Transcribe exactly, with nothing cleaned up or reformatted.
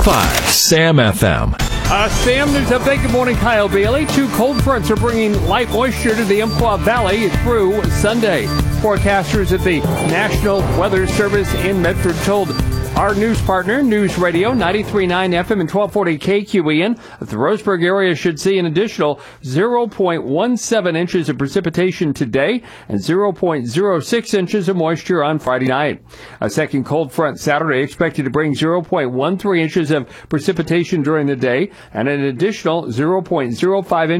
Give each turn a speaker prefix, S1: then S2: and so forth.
S1: five Sam F M.
S2: Uh, Sam, there's a big good morning, Kyle Bailey. Two cold fronts are bringing light moisture to the Umpqua Valley through Sunday. Forecasters at the National Weather Service in Medford told our news partner, News Radio, ninety-three point nine F M and twelve forty K Q E N, that the Roseburg area should see an additional zero point one seven inches of precipitation today and zero point zero six inches of moisture on Friday night. A second cold front Saturday expected to bring zero point one three inches of precipitation during the day and an additional zero point zero five inches